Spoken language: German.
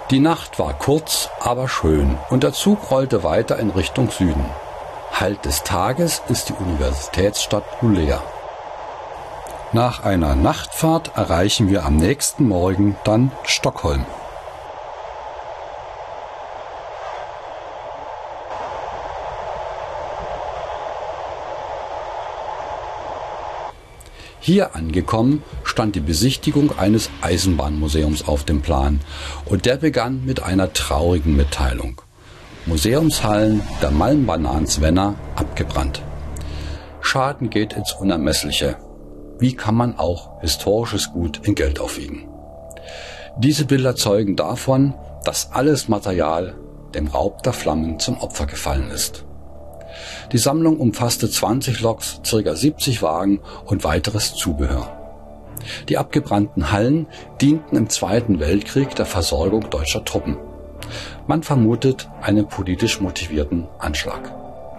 Die Nacht war kurz, aber schön und der Zug rollte weiter in Richtung Süden. Halt des Tages ist die Universitätsstadt Luleå. Nach einer Nachtfahrt erreichen wir am nächsten Morgen dann Stockholm. Hier angekommen, stand die Besichtigung eines Eisenbahnmuseums auf dem Plan und der begann mit einer traurigen Mitteilung. Museumshallen der Malmbanan Svenna abgebrannt. Schaden geht ins Unermessliche. Wie kann man auch historisches Gut in Geld aufwiegen? Diese Bilder zeugen davon, dass alles Material dem Raub der Flammen zum Opfer gefallen ist. Die Sammlung umfasste 20 Loks, ca. 70 Wagen und weiteres Zubehör. Die abgebrannten Hallen dienten im Zweiten Weltkrieg der Versorgung deutscher Truppen. Man vermutet einen politisch motivierten Anschlag.